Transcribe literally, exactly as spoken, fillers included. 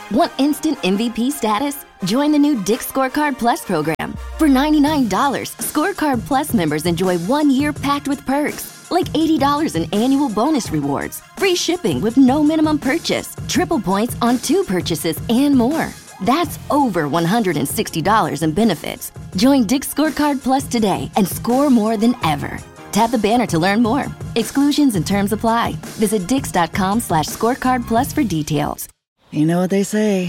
Want instant M V P status? Join the new Dick's Scorecard Plus program. For ninety-nine dollars, Scorecard Plus members enjoy one year packed with perks, like eighty dollars in annual bonus rewards, free shipping with no minimum purchase, triple points on two purchases, and more. That's over one hundred sixty dollars in benefits. Join Dick's Scorecard Plus today and score more than ever. Tap the banner to learn more. Exclusions and terms apply. Visit dix.com slash scorecard plus for details. You know what they say.